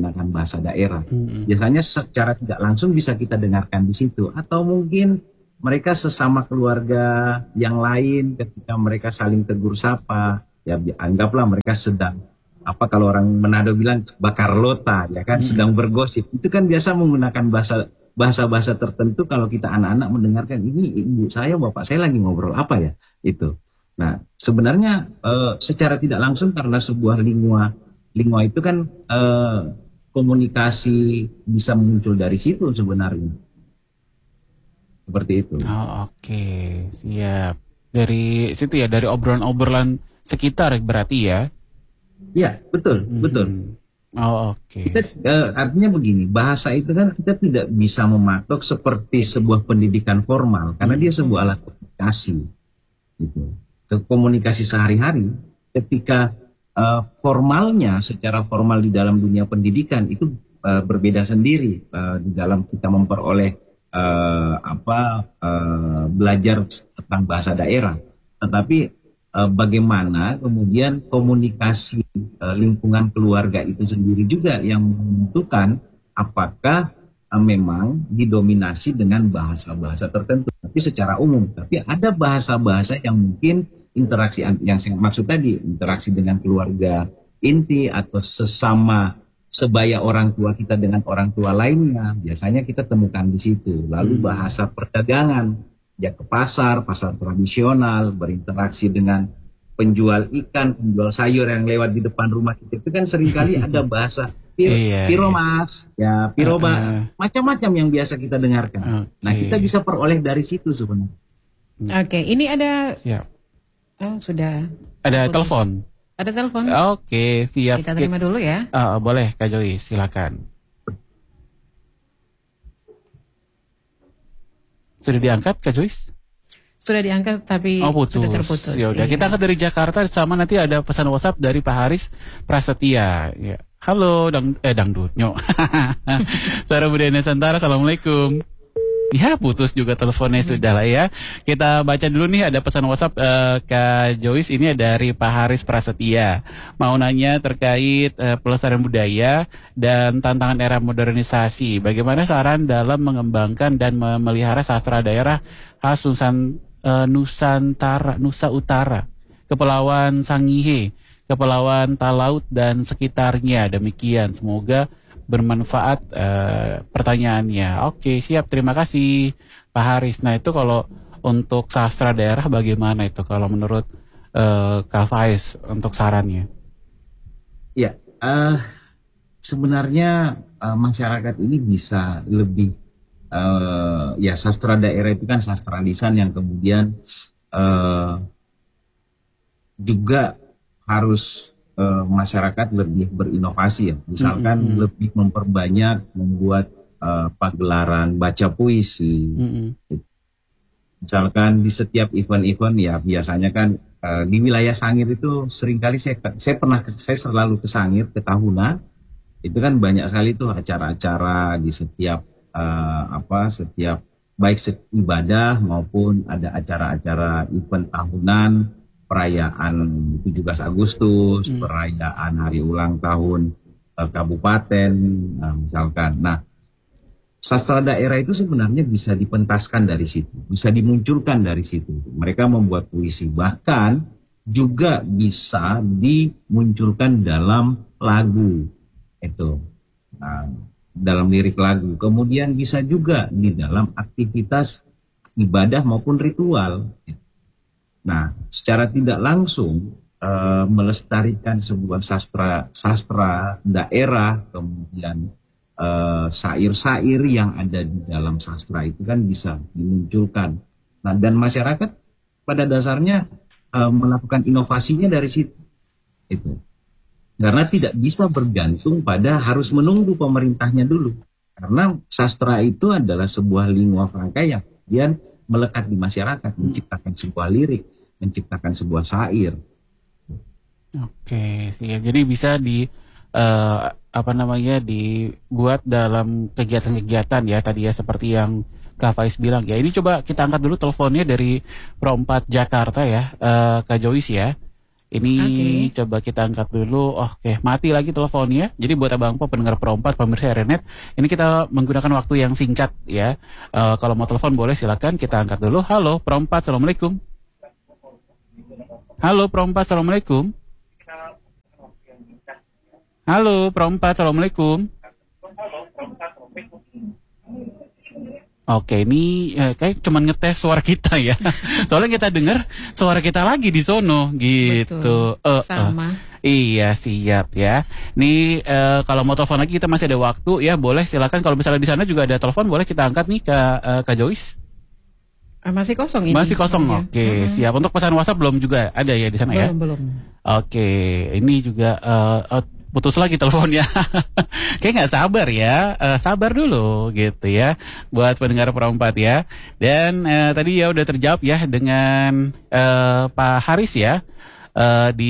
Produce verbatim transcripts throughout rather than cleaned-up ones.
menggunakan bahasa daerah. Mm-mm. Biasanya secara tidak langsung bisa kita dengarkan di situ, atau mungkin mereka sesama keluarga yang lain ketika mereka saling tegur sapa, ya anggaplah mereka sedang apa kalau orang Manado bilang bakar lota, ya kan, Mm-mm. sedang bergosip. Itu kan biasa menggunakan bahasa bahasa-bahasa tertentu. Kalau kita anak-anak mendengarkan, ini ibu saya, bapak saya lagi ngobrol apa ya itu. Nah, sebenarnya eh, secara tidak langsung karena sebuah lingua lingua itu kan eh, komunikasi bisa muncul dari situ sebenarnya. Seperti itu. Oh, oke, siap. Dari situ ya, dari obrolan-obrolan sekitar berarti ya. Ya, betul, Mhm. betul. Oh, oke. Kita eh, artinya begini, bahasa itu kan kita tidak bisa mematok seperti sebuah pendidikan formal karena dia sebuah alat komunikasi, gitu. Ke komunikasi sehari-hari. Ketika eh, formalnya, secara formal di dalam dunia pendidikan itu eh, berbeda sendiri eh, di dalam kita memperoleh eh, apa eh, belajar tentang bahasa daerah. Tetapi eh, bagaimana kemudian komunikasi eh, lingkungan keluarga itu sendiri juga yang menentukan apakah eh, memang didominasi dengan bahasa-bahasa tertentu, tapi secara umum. Tapi ada bahasa-bahasa yang mungkin interaksi an- yang saya maksud tadi, interaksi dengan keluarga inti atau sesama sebaya orang tua kita dengan orang tua lainnya, biasanya kita temukan di situ. Lalu Hmm. bahasa perdagangan, ya ke pasar, pasar tradisional, berinteraksi dengan penjual ikan, penjual sayur yang lewat di depan rumah kita, itu kan seringkali ada bahasa pir, Iya, piro iya. mas, ya piro Uh-uh. mbak, macam-macam yang biasa kita dengarkan. Nah, Oke. kita bisa peroleh dari situ sebenarnya. Oke, ini ada Siap. oh sudah Ada putus. telepon. Ada telepon. Oke, siap. Kita terima dulu ya. Ah, boleh, Kak Joy, silakan. Sudah diangkat, Kak Joyce? Sudah diangkat tapi Oh, putus. sudah terputus. Ya udah, Iya. kita angkat dari Jakarta, sama nanti ada pesan WhatsApp dari Pak Haris Prasetya. Ya. Halo, dang eh dangdut, nyok. Suara Budaya Nusantara, assalamualaikum. Ya, putus juga teleponnya, sudah lah ya. Kita baca dulu nih, ada pesan WhatsApp eh, Kak Joyce, ini dari Pak Haris Prasetya. Mau nanya terkait eh, pelestarian budaya dan tantangan era modernisasi. Bagaimana saran dalam mengembangkan dan memelihara sastra daerah khas Nusan, eh, Nusantara, Nusa Utara, Kepulauan Sangihe, Kepulauan Talaut dan sekitarnya. Demikian, semoga bermanfaat uh, pertanyaannya. Oke, siap. Terima kasih Pak Haris. Nah, itu kalau untuk sastra daerah bagaimana itu kalau menurut uh, Kak Faiz untuk sarannya? Ya, eh, sebenarnya eh, masyarakat ini bisa lebih eh, ya sastra daerah itu kan sastra lisan yang kemudian eh, juga harus eh, masyarakat lebih berinovasi ya. Misalkan Mm-mm. lebih memperbanyak membuat eh, pagelaran baca puisi. Mm-mm. Misalkan di setiap event-event ya biasanya kan eh, di wilayah Sangir itu seringkali saya saya pernah saya selalu ke Sangir, ke Tahuna. Itu kan banyak sekali tuh acara-acara di setiap eh, apa setiap baik se- ibadah maupun ada acara-acara event tahunan, perayaan tujuh belas Agustus, Hmm. perayaan hari ulang tahun eh, kabupaten, nah, misalkan. Nah, sastra daerah itu sebenarnya bisa dipentaskan dari situ, bisa dimunculkan dari situ. Mereka membuat puisi, bahkan juga bisa dimunculkan dalam lagu itu, nah, dalam lirik lagu. Kemudian bisa juga di dalam aktivitas ibadah maupun ritual. Nah, secara tidak langsung eh, melestarikan sebuah sastra sastra daerah, kemudian eh, syair-syair yang ada di dalam sastra itu kan bisa dimunculkan. Nah, dan masyarakat pada dasarnya eh, melakukan inovasinya dari situ. Itu. Karena tidak bisa bergantung pada harus menunggu pemerintahnya dulu. Karena sastra itu adalah sebuah lingua franca yang kemudian melekat di masyarakat, menciptakan sebuah lirik, menciptakan sebuah syair. Oke, siap. Jadi bisa di eh, apa namanya dibuat dalam kegiatan-kegiatan ya tadi ya seperti yang Kak Faiz bilang ya. Ini coba kita angkat dulu teleponnya dari Pro empat Jakarta ya, eh, Kak Joyce ya. Ini Oke. coba kita angkat dulu. Oke, mati lagi teleponnya. Jadi buat Abang Po pendengar perempat pemirsa R N Net, ini kita menggunakan waktu yang singkat ya. Eh, kalau mau telepon boleh silakan kita angkat dulu. Halo perempat, assalamualaikum. Halo perempat, assalamualaikum. Halo perempat, assalamualaikum. Oke, ini eh, kayak cuman ngetes suara kita ya. Soalnya kita dengar suara kita lagi di sono gitu. Betul. Eh, eh. Sama. Iya, siap ya. Nih eh, kalau mau telepon lagi kita masih ada waktu ya, boleh silakan. Kalau misalnya di sana juga ada telepon, boleh kita angkat nih ke eh, Kak Joyce. Ah, masih kosong ini. Masih kosong. Iya. Oke, Mm-mm. siap. Untuk pesan WhatsApp belum juga ada ya di sana ya? Belum, belum. Oke, ini juga eh, eh, putus lagi teleponnya. Kayak nggak sabar ya, Eh, sabar dulu gitu ya, buat pendengar perempat ya. Dan eh, tadi ya udah terjawab ya dengan eh, Pak Haris ya, Eh, di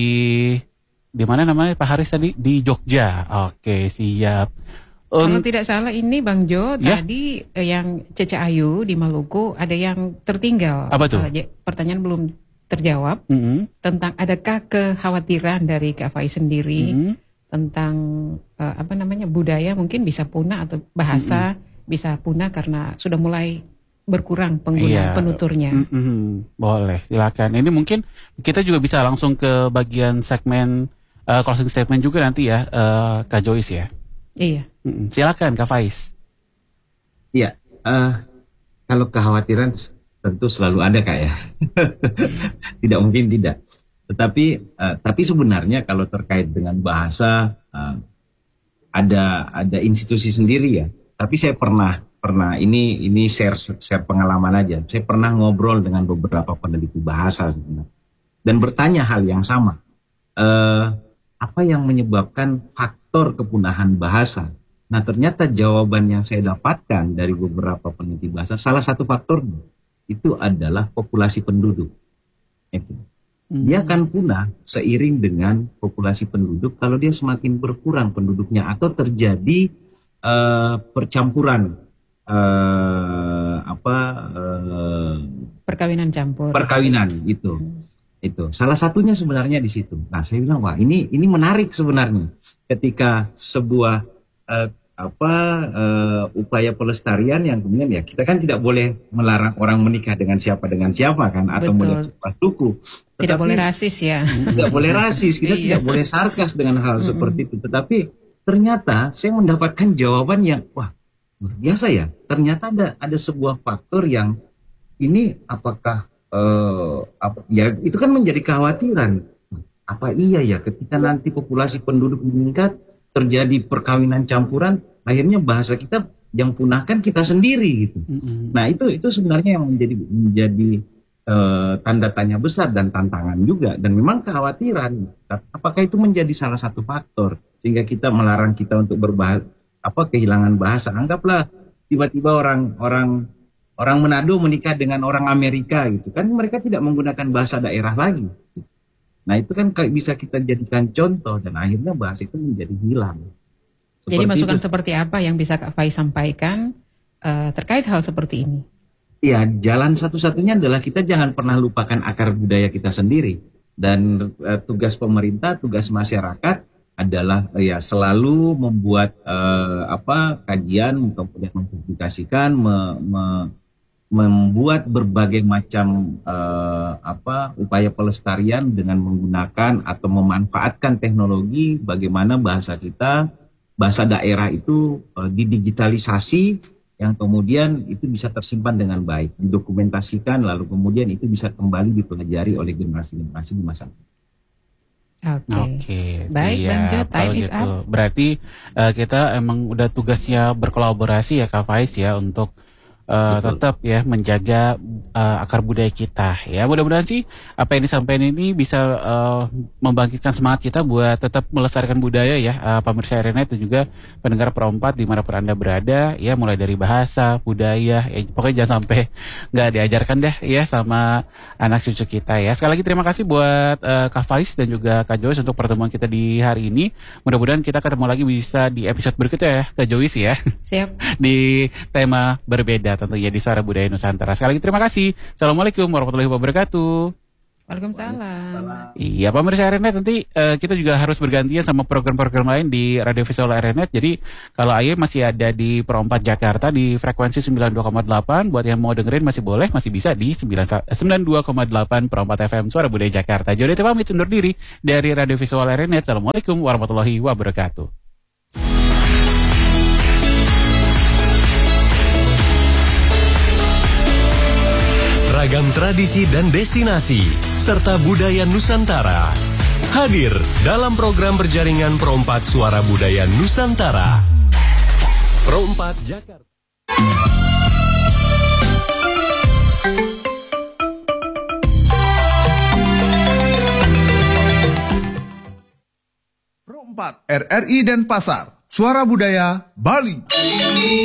di mana namanya Pak Haris tadi di Jogja. Oke, siap. Kalau Un- tidak salah ini Bang Jo, Ya. tadi eh, yang Cece Ayu di Maluku ada yang tertinggal. Apa tuh? Eh, ya, pertanyaan belum terjawab Mm-mm, tentang adakah kekhawatiran dari Kak Faiz sendiri mm-mm. tentang eh, apa namanya budaya mungkin bisa punah atau bahasa bisa punah karena sudah mulai berkurang Iya. penggunaan penuturnya. Mm-mm, boleh, silakan. Ini mungkin kita juga bisa langsung ke bagian segmen eh, closing statement juga nanti ya, eh, Kak Joyce ya. Iya. Mm-mm, silakan Kak Faiz. Iya, eh, kalau kekhawatiran tentu selalu ada Kak ya. Tidak mungkin tidak. Tetapi eh, tapi sebenarnya kalau terkait dengan bahasa eh, ada ada institusi sendiri ya. Tapi saya pernah pernah ini ini share share pengalaman aja. Saya pernah ngobrol dengan beberapa peneliti bahasa sebenarnya dan bertanya hal yang sama. Eh, apa yang menyebabkan faktor kepunahan bahasa? Nah, ternyata jawaban yang saya dapatkan dari beberapa peneliti bahasa, salah satu faktornya itu adalah populasi penduduk. Itu. Dia akan punah seiring dengan populasi penduduk kalau dia semakin berkurang penduduknya atau terjadi eh, percampuran eh, apa eh, Perkawinan campur. perkawinan itu. Itu salah satunya sebenarnya di situ. Nah, saya bilang wah ini ini menarik sebenarnya ketika sebuah eh, apa eh, upaya pelestarian yang kemudian ya kita kan tidak boleh melarang orang menikah dengan siapa dengan siapa kan atau Betul. melihat sebuah suku. Tidak Tetapi boleh rasis ya. tidak boleh rasis, kita Iya. tidak boleh sarkas dengan hal seperti itu. Tetapi ternyata saya mendapatkan jawaban yang wah luar biasa ya. Ternyata ada ada sebuah faktor yang ini apakah eh, apa, ya itu kan menjadi kekhawatiran. Apa iya ya ketika nanti populasi penduduk meningkat terjadi perkawinan campuran, akhirnya bahasa kita yang punahkan kita sendiri gitu. Mm-mm. Nah itu itu sebenarnya yang menjadi menjadi eh, tanda tanya besar dan tantangan juga dan memang kekhawatiran apakah itu menjadi salah satu faktor sehingga kita melarang kita untuk berbahasa apa kehilangan bahasa. Anggaplah tiba-tiba orang orang orang Manado menikah dengan orang Amerika gitu kan mereka tidak menggunakan bahasa daerah lagi. Nah itu kan kayak bisa kita jadikan contoh dan akhirnya bahasa itu menjadi hilang. Jadi Seperti masukan itu. seperti apa yang bisa Kak Faiz sampaikan eh, terkait hal seperti ini? Ya, jalan satu-satunya adalah kita jangan pernah lupakan akar budaya kita sendiri. Dan eh, tugas pemerintah, tugas masyarakat adalah eh, ya selalu membuat eh, apa kajian, kemudian mempublikasikan, me- me- membuat berbagai macam eh, apa upaya pelestarian dengan menggunakan atau memanfaatkan teknologi bagaimana bahasa kita, bahasa daerah itu eh, didigitalisasi yang kemudian itu bisa tersimpan dengan baik, didokumentasikan lalu kemudian itu bisa kembali dipelajari oleh generasi-generasi di masa depan. Oke. Oke, Baik, siap. Bang Jo, time Kalau is gitu. up. Berarti eh, kita emang udah tugasnya berkolaborasi ya Kak Faiz ya untuk eh, Betul. tetap ya menjaga eh, akar budaya kita ya. Mudah-mudahan sih apa yang disampaikan ini bisa eh, membangkitkan semangat kita buat tetap melestarikan budaya ya, eh, pemirsa R N Net dan juga pendengar perempat dimanapun Anda berada ya, mulai dari bahasa, budaya, ya pokoknya jangan sampai nggak diajarkan deh ya sama anak cucu kita ya. Sekali lagi terima kasih buat eh, Kak Faiz dan juga Kak Joyce untuk pertemuan kita di hari ini. Mudah-mudahan kita ketemu lagi bisa di episode berikutnya ya Kak Joyce ya, Siap. di tema berbeda tentunya di Suara Budaya Nusantara. Sekali lagi terima kasih. Assalamualaikum warahmatullahi wabarakatuh. Waalaikumsalam. Iya, pemirsa R N Net, nanti eh, kita juga harus bergantian sama program-program lain di Radio Visual R N Net. Jadi kalau Aye masih ada di Pro empat Jakarta di frekuensi sembilan puluh dua koma delapan, buat yang mau dengerin masih boleh, masih bisa di sembilan puluh dua koma delapan Pro empat F M Suara Budaya Jakarta. Jadi kita pamit undur diri dari Radio Visual R N Net. Assalamualaikum warahmatullahi wabarakatuh. Ragam tradisi dan destinasi, serta budaya Nusantara. Hadir dalam program berjaringan Pro empat Suara Budaya Nusantara. Pro empat Jakarta. Pro empat R R I Denpasar, Suara Budaya Bali.